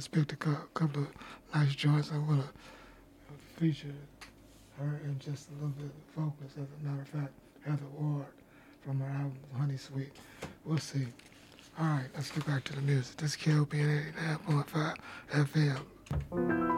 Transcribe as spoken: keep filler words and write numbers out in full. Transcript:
just picked a couple of nice joints. I want to feature her in just a little bit of focus. As a matter of fact, Heather Ward from her album Honey Sweet. We'll see. All right, let's get back to the music. This is K O P N eighty-nine point five F M.